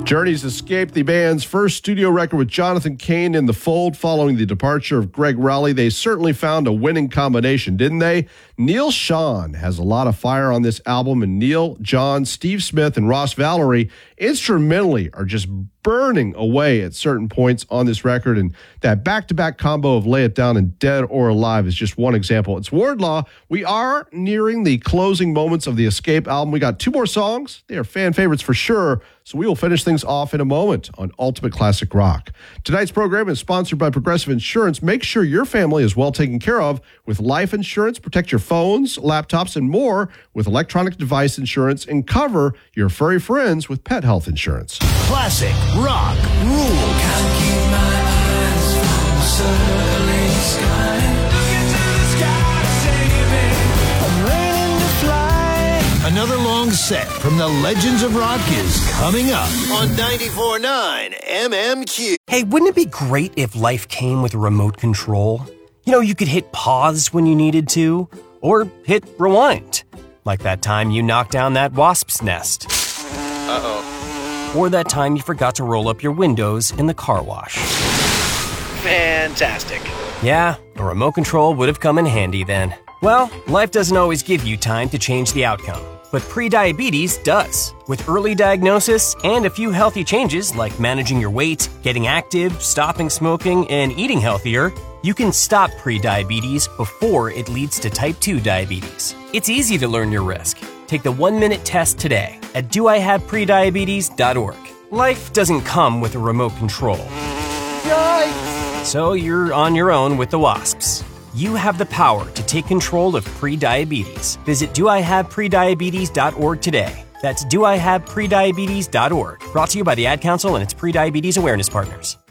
Journey's Escape, the band's first studio record with Jonathan Cain in the fold following the departure of Greg Rowley. They certainly found a winning combination, didn't they? Neil Sean has a lot of fire on this album, and Neil, John, Steve Smith, and Ross Valory instrumentally are just burning away at certain points on this record, and that back-to-back combo of Lay It Down and Dead or Alive is just one example. It's Wardlaw. We are nearing the closing moments of the Escape album. We got two more songs. They are fan favorites for sure, so we will finish things off in a moment on Ultimate Classic Rock. Tonight's program is sponsored by Progressive Insurance. Make sure your family is well taken care of with life insurance. Protect your phones, laptops, and more with electronic device insurance, and cover your furry friends with pet health insurance. Classic Rock rules. Can't keep my eyes from the surly sky. Look into the sky, save me. I'm learning to fly. Another long set from the Legends of Rock is coming up on 94.9 MMQ. Hey, wouldn't it be great if life came with a remote control? You know, you could hit pause when you needed to, or hit rewind. Like that time you knocked down that wasp's nest. Uh-oh. Or that time you forgot to roll up your windows in the car wash. Fantastic. Yeah, a remote control would have come in handy then. Well, life doesn't always give you time to change the outcome, but prediabetes does. With early diagnosis and a few healthy changes like managing your weight, getting active, stopping smoking, and eating healthier, you can stop prediabetes before it leads to type 2 diabetes. It's easy to learn your risk. Take the 1-minute test today at doihaveprediabetes.org. Life doesn't come with a remote control. Yikes! So you're on your own with the wasps. You have the power to take control of prediabetes. Visit doihaveprediabetes.org today. That's doihaveprediabetes.org. Brought to you by the Ad Council and its Prediabetes Awareness Partners.